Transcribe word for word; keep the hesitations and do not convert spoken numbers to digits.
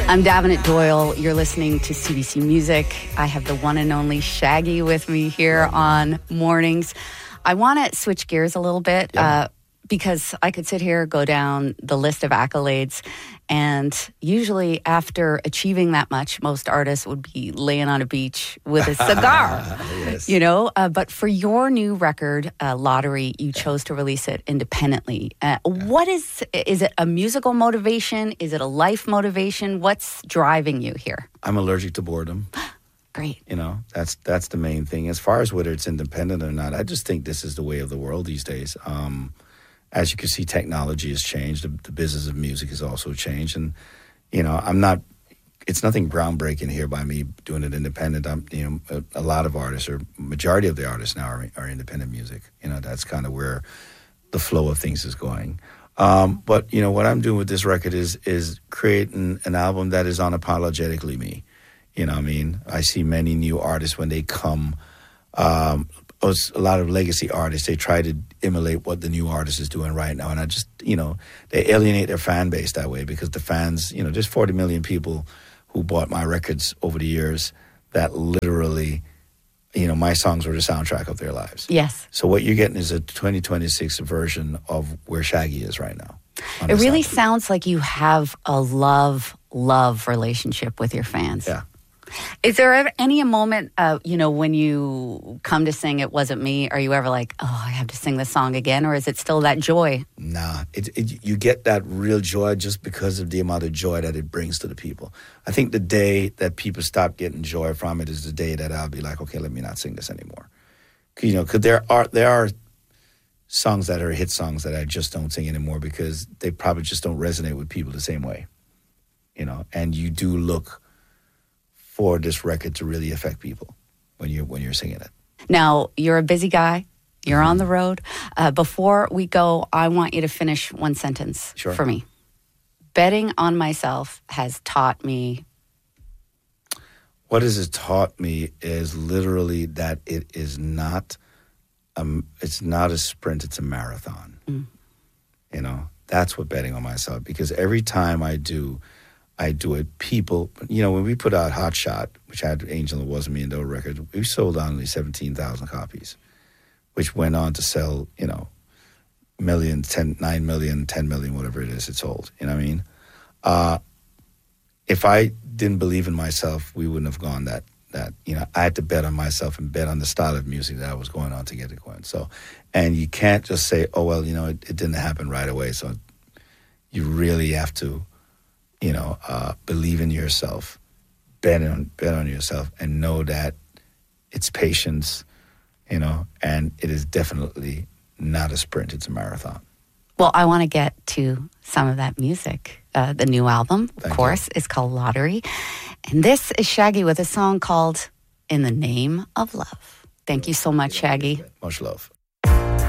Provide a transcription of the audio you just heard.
I'm Davenant Doyle. You're listening to C B C Music. I have the one and only Shaggy with me here on Mornings. I want to switch gears a little bit yeah. uh, because I could sit here, go down the list of accolades, and usually after achieving that much, most artists would be laying on a beach with a cigar, yes. you know. Uh, but for your new record, uh, Lottery, you chose to release it independently. Uh, what is, is it a musical motivation? Is it a life motivation? What's driving you here? I'm allergic to boredom. Great. You know, that's that's the main thing. As far as whether it's independent or not, I just think this is the way of the world these days. Um, as you can see, technology has changed. The, the business of music has also changed. And, you know, I'm not, it's nothing groundbreaking here by me doing it independent. I'm, you know, a, a lot of artists, or majority of the artists now are, are independent music. You know, that's kind of where the flow of things is going. Um, but, you know, what I'm doing with this record is is creating an album that is unapologetically me. You know what I mean? I see many new artists when they come, um, a lot of legacy artists, they try to emulate what the new artist is doing right now. And I just, you know, they alienate their fan base that way, because the fans, you know, there's forty million people who bought my records over the years that literally, you know, my songs were the soundtrack of their lives. Yes. So what you're getting is a twenty twenty-six version of where Shaggy is right now. It really sounds like you have a love, love relationship with your fans. Yeah. Is there ever any moment, uh, you know, when you come to sing It Wasn't Me, are you ever like, oh, I have to sing this song again? Or is it still that joy? Nah, it, it, you get that real joy just because of the amount of joy that it brings to the people. I think the day that people stop getting joy from it is the day that I'll be like, okay, let me not sing this anymore. You know, because there are, there are songs that are hit songs that I just don't sing anymore because they probably just don't resonate with people the same way. You know, and you do look for this record to really affect people when you're when you're singing it. Now, you're a busy guy. You're on the road. Uh, before we go, I want you to finish one sentence sure. for me. Betting on myself has taught me. What has it taught me is literally that it is not, um, it's not a sprint, it's a marathon. Mm. You know, that's what betting on myself, because every time I do, I do it. People, you know, when we put out Hot Shot, which had Angel and Wasn't Me and Doe record, we sold only seventeen thousand copies, which went on to sell, you know, million, ten, nine million, ten million, whatever it is it sold. You know what I mean? Uh, if I didn't believe in myself, we wouldn't have gone that, that, you know, I had to bet on myself and bet on the style of music that I was going on to get it going. So, and you can't just say, oh, well, you know, it, it didn't happen right away. So you really have to, you know, uh, believe in yourself, bet on, bet on yourself, and know that it's patience, you know, and it is definitely not a sprint, it's a marathon. Well, I want to get to some of that music. Uh, the new album, of Thank course, you. is called Lottery. And this is Shaggy with a song called In the Name of Love. Thank you so much, Shaggy. Much love.